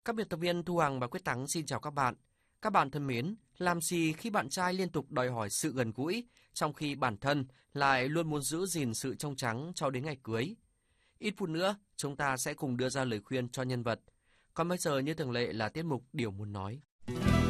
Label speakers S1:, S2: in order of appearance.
S1: Các biên tập viên Thu Hằng và Quyết Thắng xin chào các bạn. Các bạn thân mến, làm gì khi bạn trai liên tục đòi hỏi sự gần gũi, trong khi bản thân lại luôn muốn giữ gìn sự trong trắng cho đến ngày cưới? Ít phút nữa, chúng ta sẽ cùng đưa ra lời khuyên cho nhân vật. Còn bây giờ như thường lệ là tiết mục Điều Muốn Nói.